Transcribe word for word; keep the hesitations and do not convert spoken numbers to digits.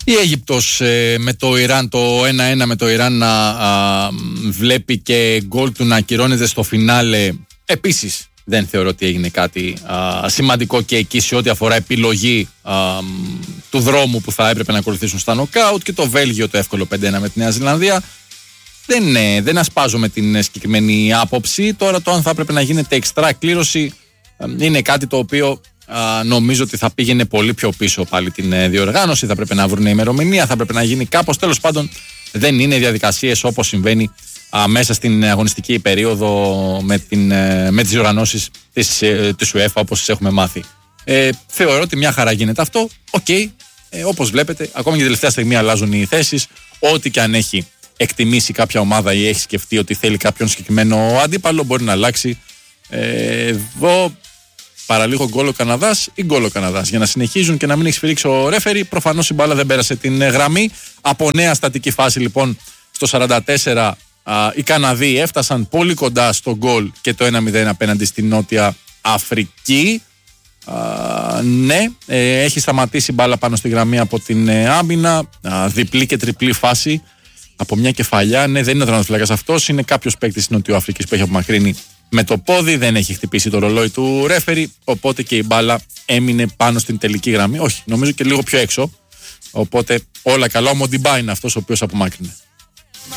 Η Αίγυπτος ε, με το Ιράν, το ένα ένα με το Ιράν να α, βλέπει και γκολ του να ακυρώνεται στο φινάλε. Επίσης δεν θεωρώ ότι έγινε κάτι α, σημαντικό και εκεί σε ό,τι αφορά επιλογή α, του δρόμου που θα έπρεπε να ακολουθήσουν στα νοκάουτ. Και το Βέλγιο το εύκολο πέντε ένα με τη Νέα Ζηλανδία. Δεν, ε, δεν ασπάζω με την συγκεκριμένη άποψη. Τώρα το αν θα έπρεπε να γίνεται εξτρά κλήρωση ε, είναι κάτι το οποίο α, νομίζω ότι θα πήγαινε πολύ πιο πίσω πάλι την ε, διοργάνωση. Θα πρέπει να βρουν ημερομηνία, θα πρέπει να γίνει κάπως. Τέλος πάντων δεν είναι διαδικασίες όπως συμβαίνει α, μέσα στην αγωνιστική περίοδο με, την, ε, με τις διοργανώσεις της, ε, της UEFA όπως τις έχουμε μάθει. Ε, θεωρώ ότι μια χαρά γίνεται αυτό. Οκ, okay. ε, όπως βλέπετε ακόμα και τελευταία στιγμή αλλάζουν οι θέσεις. Ό,τι και αν έχει εκτιμήσει κάποια ομάδα ή έχει σκεφτεί ότι θέλει κάποιον συγκεκριμένο αντίπαλο, μπορεί να αλλάξει. Ε, εδώ παραλίγο γκολ ο Καναδάς ή γκολ ο Καναδάς. Για να συνεχίζουν και να μην έχει σφυρίξει ο ρέφερι. Προφανώς η μπάλα δεν πέρασε την γραμμή. Από νέα στατική φάση λοιπόν στο σαράντα τέσσερα α, οι Καναδοί έφτασαν πολύ κοντά στο γκολ και το ένα μηδέν απέναντι στη Νότια Αφρική. Uh, ναι, ε, έχει σταματήσει μπάλα πάνω στη γραμμή από την ε, άμυνα. Uh, διπλή και τριπλή φάση από μια κεφαλιά. Ναι, δεν είναι ο τερματοφύλακας αυτός. Είναι κάποιος παίκτης της Νοτιοαφρικής που έχει απομακρύνει με το πόδι. Δεν έχει χτυπήσει το ρολόι του ρέφερι. Οπότε και η μπάλα έμεινε πάνω στην τελική γραμμή. Όχι, νομίζω και λίγο πιο έξω. Οπότε όλα καλά. Ο Μοντιμπά είναι αυτός ο οποίος απομάκρυνε.